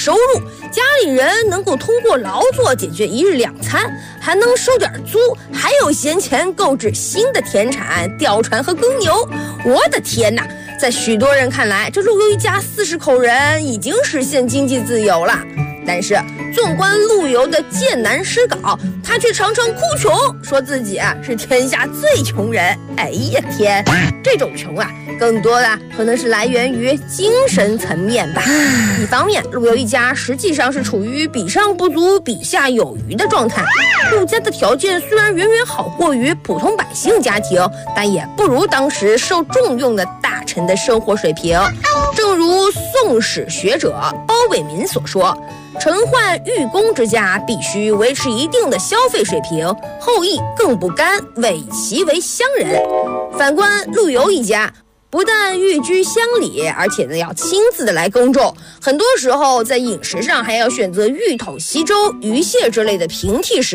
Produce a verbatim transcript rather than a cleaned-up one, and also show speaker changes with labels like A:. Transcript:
A: 收入，家里人能够通过劳作解决一日两餐，还能收点租，还有闲钱购置新的田产、吊船和耕牛。我的天哪！在许多人看来，这陆游一家四十口人已经实现经济自由了。但是，纵观陆游的剑南诗稿，他却常常哭穷，说自己啊是天下最穷人。哎呀天，这种穷啊，更多的可能是来源于精神层面吧。一方面，陆游一家实际上是处于比上不足、比下有余的状态。陆家的条件虽然远远好过于普通百姓家庭，但也不如当时受重用的大臣的生活水平。正如宋史学者包伟民所说，臣宦寓公之家必须维持一定的消费水平，后羿更不甘委其为乡人。反观陆游一家，不但寓居乡里，而且呢要亲自的来耕种，很多时候在饮食上还要选择芋头、稀粥、鱼蟹之类的平替食